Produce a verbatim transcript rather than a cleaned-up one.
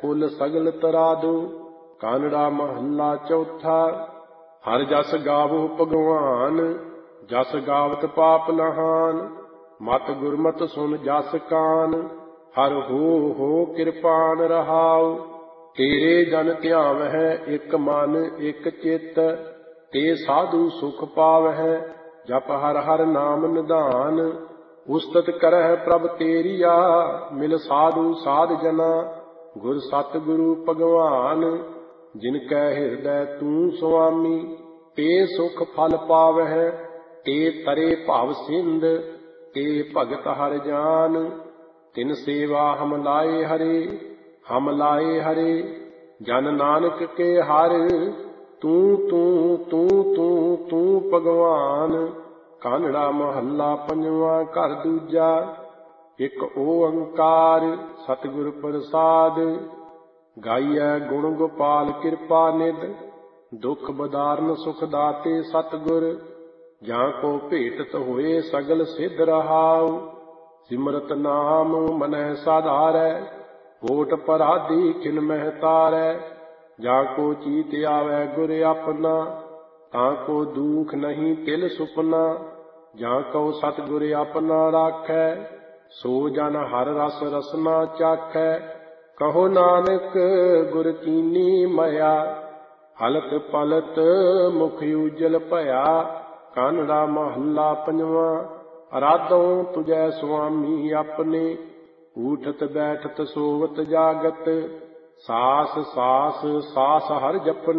ਫੁੱਲ ਸਗਲ ਤਰਾਦੋ। ਕਾਨੜਾ ਮਹੱਲਾ ਚੌਥਾ। ਹਰਿ ਜਸ ਗਾਵੋ ਭਗਵਾਨ, ਜਸ ਗਾਵਤ ਪਾਪ ਨਹਾਨ। ਮਤ ਗੁਰਮਤਿ ਸੁਨ ਜਸ ਕਾਨ, ਹਰਿ ਹੋ ਹੋ ਕਿਰਪਾਨ ਰਹਾਉ। ਤੇਰੇ ਜਨ ਧਿਆਵਹਿ ਇਕ ਮਨ ਇਕ ਚਿੱਤ, ਤੇ ਸਾਧੂ ਸੁਖ ਪਾਵਹਿ ਜਪ ਹਰਿ ਹਰਿ ਨਾਮ ਨਿਧਾਨ। ਉਸਤਤ ਕਰਹਿ ਪ੍ਰਭ ਤੇਰੀਆ, ਮਿਲ ਸਾਧੂ ਸਾਧ ਜਨਾ। ਗੁਰ ਸਤਿ ਗੁਰੂ ਭਗਵਾਨ, ਜਿਨ ਕੈ ਹਿਰਦੈ ਤੂੰ ਸੁਆਮੀ। ਤੇ ਸੁਖ ਫਲ ਪਾਵਹਿ, ਤੇ ਤਰੇ ਭਵ ਸਿੰਧ, ਤੇ ਭਗਤ ਹਰਿ ਜਾਨ। ਤਿਨ ਸੇਵਾ ਹਮ ਲਾਏ ਹਰੇ, ਹਮ ਲਾਏ ਹਰੇ। ਜਨ ਨਾਨਕ ਕੇ ਹਰਿ, ਤੂੰ ਤੂੰ ਤੂੰ ਤੂੰ ਤੂੰ ਭਗਵਾਨ। ਕਾਨੜਾ ਮਹੱਲਾ ਪੰਜਵਾਂ ਘਰ ਦੂਜਾ। ਇਕ ਓੰਕਾਰ ਸਤਿਗੁਰ ਪ੍ਰਸਾਦਿ, ਗਾਈਐ ਗੁਣ ਗੋਪਾਲ ਕਿਰਪਾ ਨਿਧ। ਦੁਖ ਬਦਾਰਨ ਸੁਖ ਦਾਤੇ ਸਤਿਗੁਰ, ਜਾਂ ਕੋ ਭੇਟਤ ਹੋਏ ਸਗਲ ਸਿੱਧ ਰਹਾਉ। ਸਿਮਰਤ ਨਾਮ ਮਨਹਿ ਸਾਧਾਰੈ, ਓਟ ਪਰਾਧੀ ਖਿਨ ਮਹਿ ਤਾਰੈ। ਜਾਂ ਕੋ ਚੀਤ ਆਵੈ ਗੁਰ ਆਪਣਾ, ਤਾਂ ਕੋ ਦੂਖ ਨਹੀਂ ਤਿਲ ਸੁਪਨਾ। ਜਾਂ ਕਉ ਸਤਿਗੁਰ ਆਪਣਾ ਰਾਖੈ, ਸੋ ਜਨ ਹਰਿ ਰਸ ਰਸਨਾ ਚਾਖੈ। ਕਹੋ ਨਾਨਕ ਗੁਰ ਕੀਨੀ ਮਇਆ, ਹਲਤ ਪਲਤ ਮੁਖ ਉਜਲ ਭਇਆ। ਕਾਨੜਾ ਮਹੱਲਾ ਪੰਜਵਾਂ। ਅਰਾਧੋ ਤੁਜੈ ਸੁਆਮੀ ਆਪਣੇ, ਊਠਤ ਬੈਠਤ ਸੋਵਤ ਜਾਗਤ। ਸਾਸ ਸਾਸ ਸਾਸ ਹਰਿ ਜਪਨ